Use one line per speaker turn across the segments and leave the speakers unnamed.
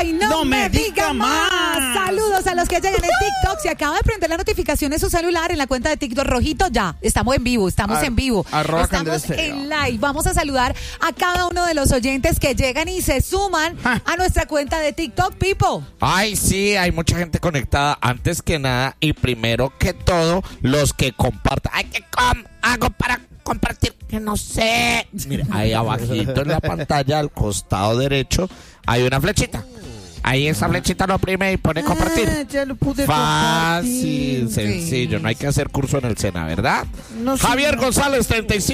¡Ay, no me diga más! Saludos a los que llegan en TikTok. Si acaba de prender la notificación en su celular en la cuenta de TikTok rojito, ya. Estamos en vivo, estamos en vivo. Estamos en live. Vamos a saludar a cada uno de los oyentes que llegan y se suman a nuestra cuenta de TikTok, Pipo.
Ay, sí, hay mucha gente conectada. Antes que nada y primero que todo, los que compartan. Ay, ¿qué hago para compartir? Que no sé. Mire, ahí abajito en la pantalla, al costado derecho, hay una flechita. Ahí esa flechita lo oprime y pone compartir.
Ya lo pude
Fácil,
compartir.
sencillo. No hay que hacer curso en el SENA, ¿verdad?
No,
Javier González,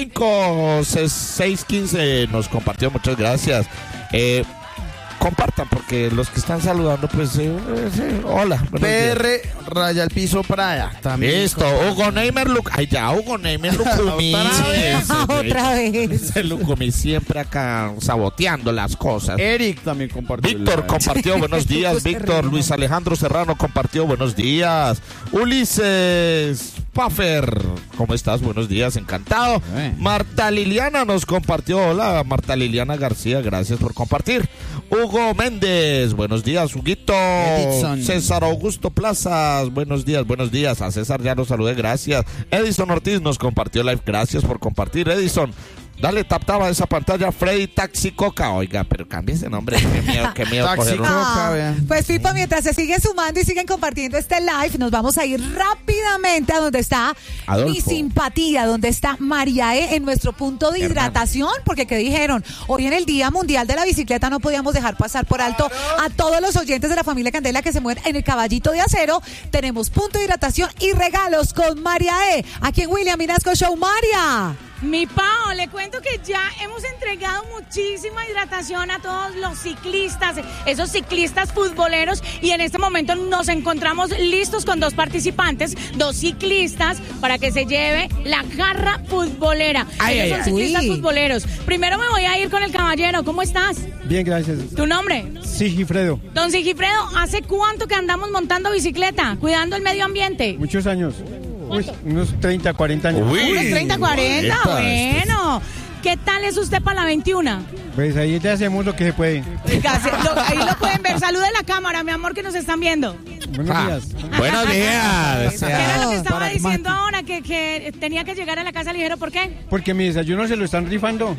35-615, nos compartió. Muchas gracias. Compartan, porque los que están saludando, pues, hola.
PR raya al piso Prada. También.
Listo, Hugo Neymer, Hugo Neymer Lucumí.
Otra vez.
Lucumí siempre acá saboteando las cosas.
Eric también compartió.
Víctor compartió, buenos días. Víctor, Luis Alejandro Serrano compartió, buenos días. Ulises Puffer, ¿cómo estás? Buenos días, encantado. Marta Liliana nos compartió, hola Marta Liliana García, gracias por compartir. Hugo Méndez, buenos días, Huguito.
Edison.
César Augusto Plazas, buenos días. A César ya lo saludé, gracias. Edison Ortiz nos compartió live, gracias por compartir, Edison. Dale tap a esa pantalla. Freddy Taxi Coca. Oiga, pero cambie ese nombre. Qué miedo
Taxi Coca,
pues Pipo, mientras se sigue sumando y siguen compartiendo este live, nos vamos a ir rápidamente a donde está
Adolfo.
Mi simpatía, donde está María E. en nuestro punto de hidratación, porque ¿qué dijeron? Hoy en el Día Mundial de la Bicicleta no podíamos dejar pasar por alto a todos los oyentes de la familia Candela que se mueven en el Caballito de Acero. Tenemos punto de hidratación y regalos con María E. Aquí en William Vinasco Show. María.
Mi Pao, le cuento que ya hemos entregado muchísima hidratación a todos los ciclistas, esos ciclistas futboleros, y en este momento nos encontramos listos con dos participantes, dos ciclistas, para que se lleve la jarra futbolera. Ellos son ciclistas futboleros. Primero me voy a ir con el caballero. ¿Cómo estás?
Bien, gracias.
¿Tu nombre?
Sigifredo.
Don Sigifredo, ¿hace cuánto que andamos montando bicicleta, cuidando el medio ambiente?
Muchos años. Unos 30, 40 años.
Uy,
Unos 30, 40, bueno. ¿Qué tal es usted para la 21?
Pues ahí te hacemos lo que se puede.
Ahí lo pueden ver. Saluda a la cámara, mi amor, que nos están viendo.
Buenos días.
Buenos días.
¿Qué era lo que estaba diciendo ahora? Que tenía que llegar a la casa ligero. ¿Por qué?
Porque mi desayuno se lo están rifando.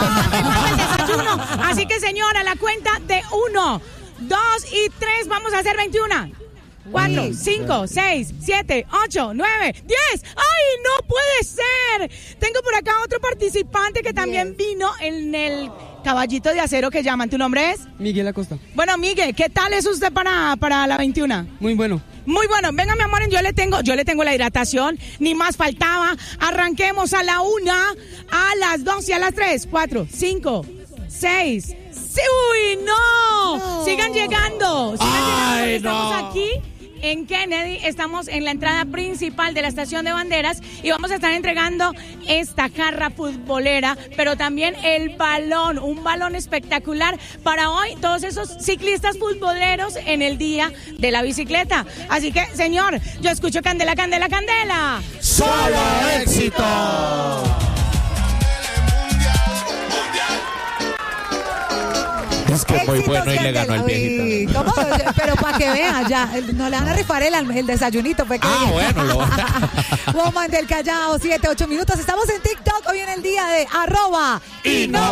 El desayuno. Así que, señora, la cuenta de 1, 2 y 3, vamos a hacer 21. 4, 5, 6, 7, 8, 9, 10. ¡Ay, no puede ser! Tengo por acá otro participante que también vino en el Caballito de Acero que llaman. ¿Tu nombre es?
Miguel Acosta.
Bueno, Miguel, ¿qué tal es usted para la 21?
Muy bueno.
Muy bueno. Venga, mi amor, yo le tengo la hidratación. Ni más faltaba. Arranquemos a la 1, a las 2 y a las 3. 4, 5, 6. ¡Sí! ¡Uy, no! Sigan llegando. Estamos aquí en Kennedy, estamos en la entrada principal de la estación de banderas y vamos a estar entregando esta jarra futbolera, pero también el balón, un balón espectacular para hoy, todos esos ciclistas futboleros en el Día de la Bicicleta. Así que, señor, yo escucho Candela, Candela, Candela.
¡Solo éxito! Es que es muy bueno y le ganó el viejito.
¿Cómo? Pero para que vean, ya, no le van a rifar el desayunito.
Bueno, lo
Woman del Callao, 7, 8 minutos. Estamos en TikTok hoy en el día de @.
Y no